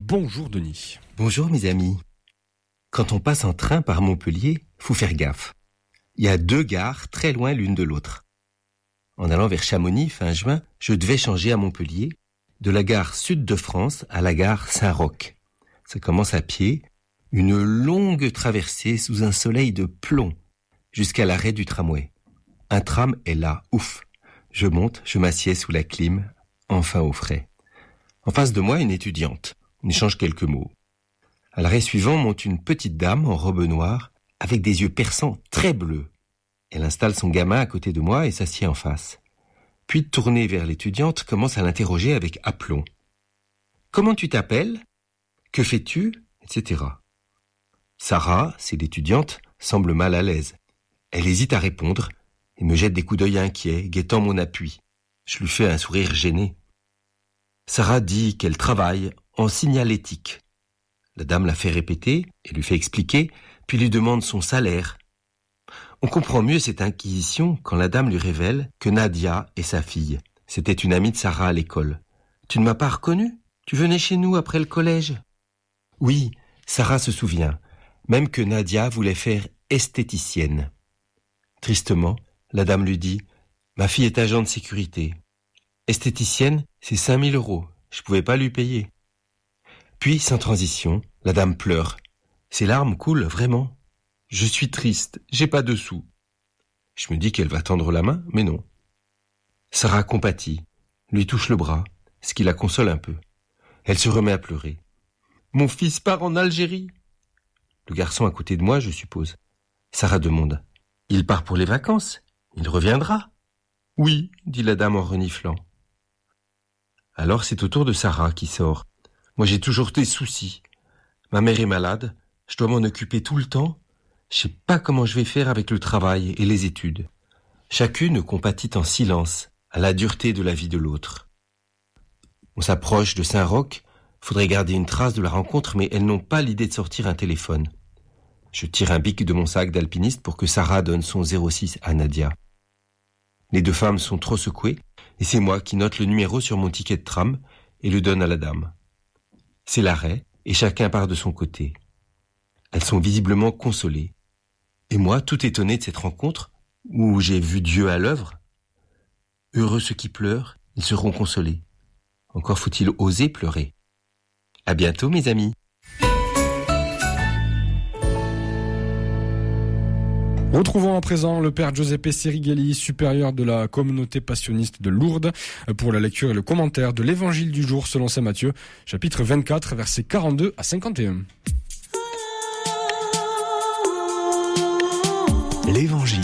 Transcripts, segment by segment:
Bonjour Denis. Bonjour mes amis. Quand on passe en train par Montpellier, faut faire gaffe. Il y a 2 gares très loin l'une de l'autre. En allant vers Chamonix fin juin, je devais changer à Montpellier, de la gare Sud de France à la gare Saint-Roch. Ça commence à pied, une longue traversée sous un soleil de plomb, jusqu'à l'arrêt du tramway. Un tram est là, ouf. Je monte, je m'assieds sous la clim, enfin au frais. En face de moi, une étudiante. On échange quelques mots. À l'arrêt suivant monte une petite dame en robe noire, avec des yeux perçants très bleus. Elle installe son gamin à côté de moi et s'assied en face. Puis, tournée vers l'étudiante, commence à l'interroger avec aplomb. « Comment tu t'appelles ? Que fais-tu ? etc. » Sarah, c'est l'étudiante, semble mal à l'aise. Elle hésite à répondre et me jette des coups d'œil inquiets, guettant mon appui. Je lui fais un sourire gêné. Sarah dit qu'elle travaille en signalétique. La dame la fait répéter et lui fait expliquer, puis lui demande son salaire. On comprend mieux cette inquisition quand la dame lui révèle que Nadia est sa fille. C'était une amie de Sarah à l'école. « Tu ne m'as pas reconnue ? Tu venais chez nous après le collège ?» Oui, Sarah se souvient, même que Nadia voulait faire esthéticienne. Tristement, la dame lui dit « Ma fille est agent de sécurité. Esthéticienne, c'est 5 000 €. Je pouvais pas lui payer. » Puis, sans transition, la dame pleure. Ses larmes coulent vraiment. Je suis triste, j'ai pas de sous. Je me dis qu'elle va tendre la main, mais non. Sarah compatit, lui touche le bras, ce qui la console un peu. Elle se remet à pleurer. Mon fils part en Algérie. Le garçon à côté de moi, je suppose. Sarah demande. Il part pour les vacances. Il reviendra. Oui, dit la dame en reniflant. Alors c'est au tour de Sarah qui sort. Moi j'ai toujours des soucis. Ma mère est malade, je dois m'en occuper tout le temps. Je sais pas comment je vais faire avec le travail et les études. Chacune compatit en silence à la dureté de la vie de l'autre. On s'approche de Saint-Roch, faudrait garder une trace de la rencontre, mais elles n'ont pas l'idée de sortir un téléphone. Je tire un bic de mon sac d'alpiniste pour que Sarah donne son 06 à Nadia. Les 2 femmes sont trop secouées, et c'est moi qui note le numéro sur mon ticket de tram et le donne à la dame. C'est l'arrêt, et chacun part de son côté. Elles sont visiblement consolées. Et moi, tout étonné de cette rencontre, où j'ai vu Dieu à l'œuvre. Heureux ceux qui pleurent, ils seront consolés. Encore faut-il oser pleurer. À bientôt, mes amis. Retrouvons à présent le père Giuseppe Serigali, supérieur de la communauté passionniste de Lourdes, pour la lecture et le commentaire de l'évangile du jour selon saint Matthieu, chapitre 24, versets 42 à 51. L'Évangile.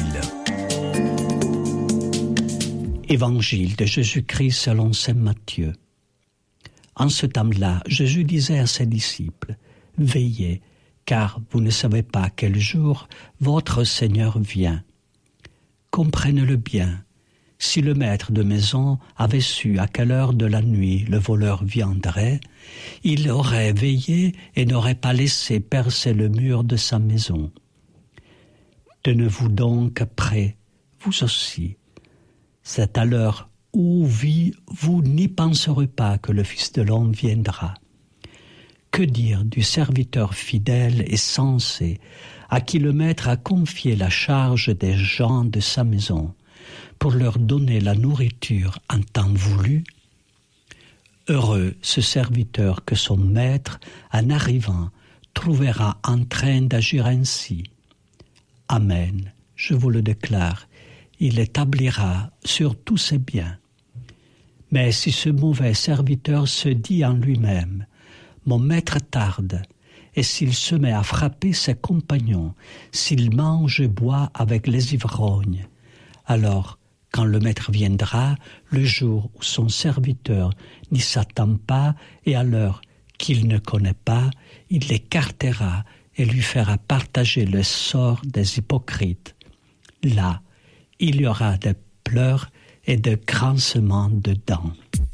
Évangile de Jésus-Christ selon saint Matthieu. En ce temps-là, Jésus disait à ses disciples, « Veillez, car vous ne savez pas quel jour votre Seigneur vient. Comprenez-le bien. Si le maître de maison avait su à quelle heure de la nuit le voleur viendrait, il aurait veillé et n'aurait pas laissé percer le mur de sa maison. Tenez-vous donc prêts, vous aussi. C'est à l'heure où vous n'y penserez pas que le Fils de l'homme viendra. Que dire du serviteur fidèle et sensé à qui le maître a confié la charge des gens de sa maison pour leur donner la nourriture en temps voulu? Heureux ce serviteur que son maître, en arrivant, trouvera en train d'agir ainsi. Amen, je vous le déclare, il établira sur tous ses biens. Mais si ce mauvais serviteur se dit en lui-même, mon maître tarde, et s'il se met à frapper ses compagnons, s'il mange et boit avec les ivrognes, alors, quand le maître viendra, le jour où son serviteur n'y s'attend pas et à l'heure qu'il ne connaît pas, il l'écartera et lui fera partager le sort des hypocrites. Là, il y aura des pleurs et de grincements de dents.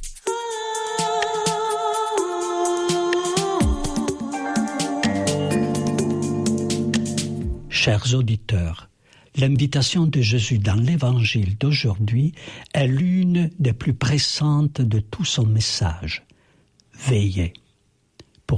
Chers auditeurs, l'invitation de Jésus dans l'Évangile d'aujourd'hui est l'une des plus pressantes de tout son message. Veillez.